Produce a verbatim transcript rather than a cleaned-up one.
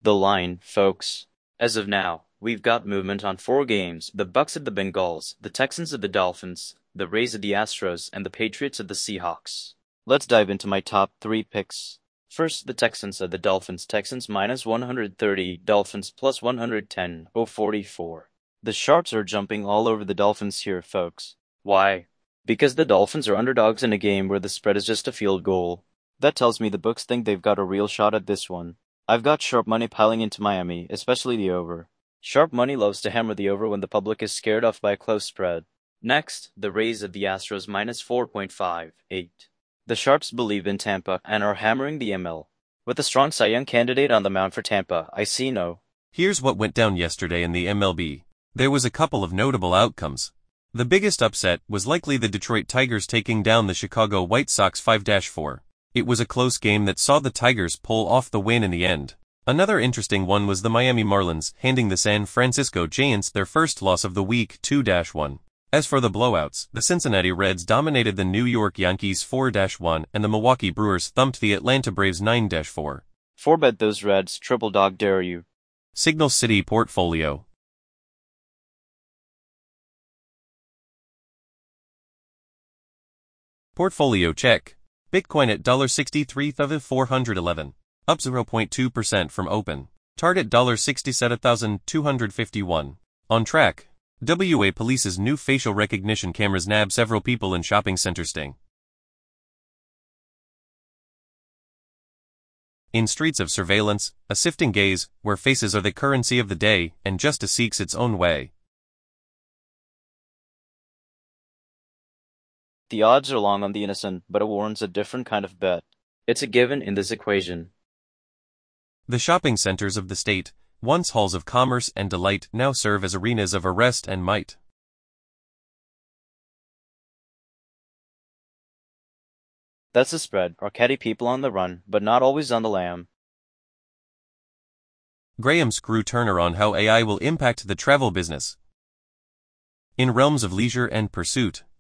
The line, folks. As of now, we've got movement on four games: the Bucks at the Bengals, the Texans at the Dolphins, the Rays at the Astros, and the Patriots at the Seahawks. Let's dive into my top three picks. First, the Texans at the Dolphins. Texans minus one hundred thirty, Dolphins plus one hundred ten, oh forty-four. The sharps are jumping all over the Dolphins here, folks. Why? Because the Dolphins are underdogs in a game where the spread is just a field goal. That tells me the books think they've got a real shot at this one. I've got sharp money piling into Miami, especially the over. Sharp money loves to hammer the over when the public is scared off by a close spread. Next, the Rays at the Astros minus four point five eight. The sharps believe in Tampa and are hammering the M L. With a strong Cy Young candidate on the mound for Tampa, I see no. Here's what went down yesterday in the M L B. There was a couple of notable outcomes. The biggest upset was likely the Detroit Tigers taking down the Chicago White Sox five to four. It was a close game that saw the Tigers pull off the win in the end. Another interesting one was the Miami Marlins handing the San Francisco Giants their first loss of the week two to one. As for the blowouts, the Cincinnati Reds dominated the New York Yankees four to one and the Milwaukee Brewers thumped the Atlanta Braves nine to four. Four bet those Reds, triple dog dare you. Signal City Portfolio. Portfolio check. Bitcoin at sixty-three thousand four hundred eleven, up zero point two percent from open. Target sixty-seven thousand two hundred fifty-one. On track. W A Police's new facial recognition cameras nab several people in shopping center sting. In streets of surveillance, a sifting gaze, where faces are the currency of the day, and justice seeks its own way. The odds are long on the innocent, but it warrants a different kind of bet. It's a given in this equation. The shopping centers of the state, once halls of commerce and delight, now serve as arenas of arrest and might. That's the spread, are catty people on the run, but not always on the lam. Graham Screw Turner on how A I will impact the travel business. In realms of leisure and pursuit,